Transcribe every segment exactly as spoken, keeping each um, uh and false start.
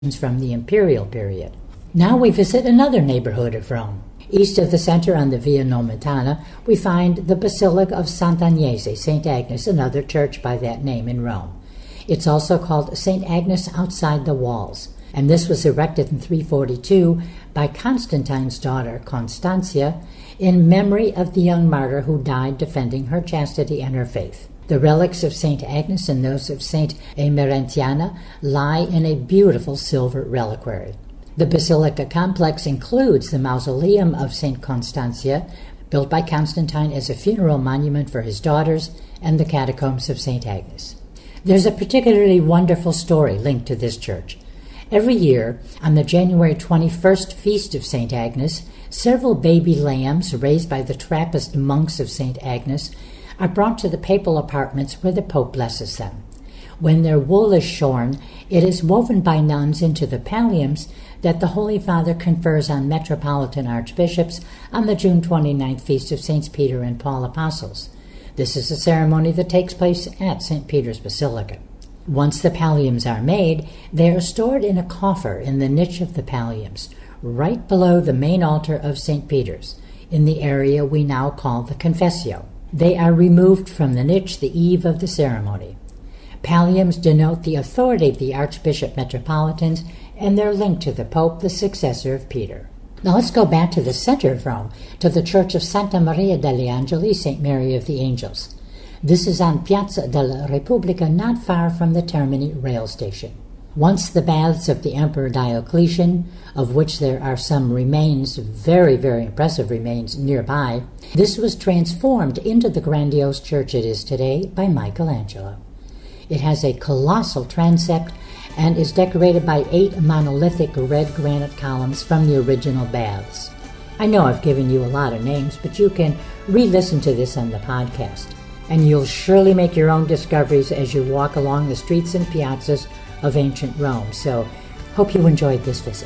from the imperial period. Now we visit another neighborhood of Rome. East of the center on the Via Nomentana, we find the Basilica of Sant'Agnese, Saint Agnes, another church by that name in Rome. It's also called Saint Agnes outside the walls, and this was erected in three forty-two by Constantine's daughter, Constantia, in memory of the young martyr who died defending her chastity and her faith. The relics of Saint Agnes and those of Saint Emerentiana lie in a beautiful silver reliquary. The basilica complex includes the mausoleum of Saint Constantia, built by Constantine as a funeral monument for his daughters, and the catacombs of Saint Agnes. There's a particularly wonderful story linked to this church. Every year, on the January twenty-first feast of Saint Agnes, several baby lambs raised by the Trappist monks of Saint Agnes are brought to the papal apartments where the Pope blesses them. When their wool is shorn, it is woven by nuns into the palliums that the Holy Father confers on metropolitan archbishops on the June twenty-ninth feast of Saints Peter and Paul Apostles. This is a ceremony that takes place at Saint Peter's Basilica. Once the palliums are made, they are stored in a coffer in the niche of the palliums, right below the main altar of Saint Peter's, in the area we now call the Confessio. They are removed from the niche the eve of the ceremony. Palliums denote the authority of the Archbishop Metropolitans, and they're linked to the Pope, the successor of Peter. Now let's go back to the center of Rome, to the Church of Santa Maria degli Angeli, Saint Mary of the Angels. This is on Piazza della Repubblica, not far from the Termini rail station. Once the baths of the Emperor Diocletian, of which there are some remains, very, very impressive remains nearby, this was transformed into the grandiose church it is today by Michelangelo. It has a colossal transept and is decorated by eight monolithic red granite columns from the original baths. I know I've given you a lot of names, but you can re-listen to this on the podcast, and you'll surely make your own discoveries as you walk along the streets and piazzas of ancient Rome. So, hope you enjoyed this visit.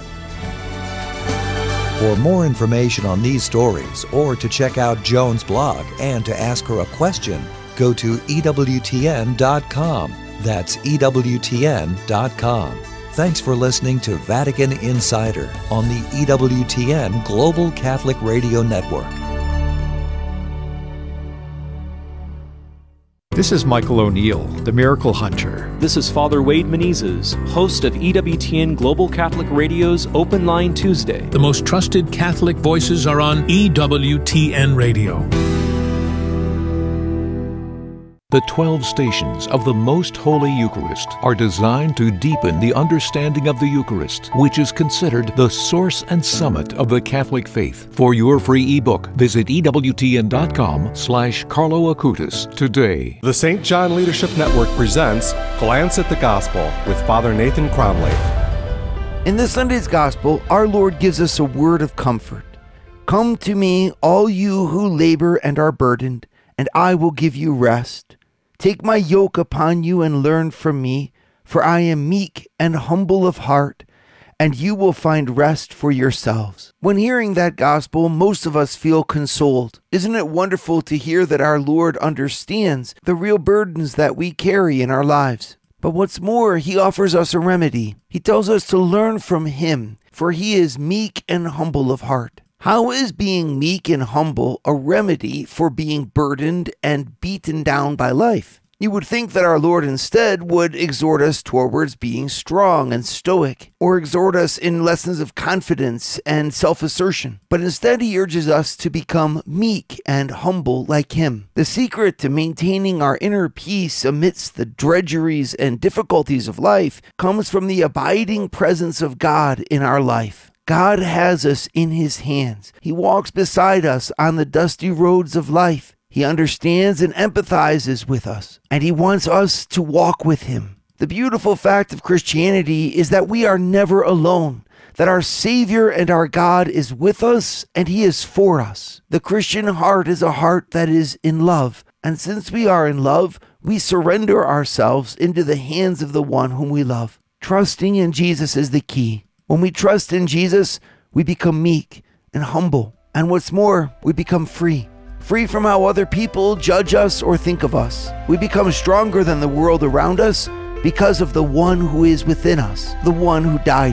For more information on these stories, or to check out Joan's blog and to ask her a question, go to E W T N dot com. That's E W T N dot com. Thanks for listening to Vatican Insider on the E W T N Global Catholic Radio Network. This is Michael O'Neill, the Miracle Hunter. This is Father Wade Menezes, host of E W T N Global Catholic Radio's Open Line Tuesday. The most trusted Catholic voices are on E W T N Radio. The twelve stations of the Most Holy Eucharist are designed to deepen the understanding of the Eucharist, which is considered the source and summit of the Catholic faith. For your free ebook, visit E W T N dot com slash Carlo Acutis today. The Saint John Leadership Network presents Glance at the Gospel with Father Nathan Cromley. In this Sunday's Gospel, our Lord gives us a word of comfort. Come to me, all you who labor and are burdened, and I will give you rest. Take my yoke upon you and learn from me, for I am meek and humble of heart, and you will find rest for yourselves. When hearing that gospel, most of us feel consoled. Isn't it wonderful to hear that our Lord understands the real burdens that we carry in our lives? But what's more, he offers us a remedy. He tells us to learn from him, for he is meek and humble of heart. How is being meek and humble a remedy for being burdened and beaten down by life? You would think that our Lord instead would exhort us towards being strong and stoic, or exhort us in lessons of confidence and self-assertion. But instead he urges us to become meek and humble like him. The secret to maintaining our inner peace amidst the drudgeries and difficulties of life comes from the abiding presence of God in our life. God has us in his hands. He walks beside us on the dusty roads of life. He understands and empathizes with us, and he wants us to walk with him. The beautiful fact of Christianity is that we are never alone, that our Savior and our God is with us, and he is for us. The Christian heart is a heart that is in love, and since we are in love, we surrender ourselves into the hands of the one whom we love. Trusting in Jesus is the key. When we trust in Jesus, we become meek and humble. And what's more, we become free. Free from how other people judge us or think of us. We become stronger than the world around us because of the one who is within us, the one who died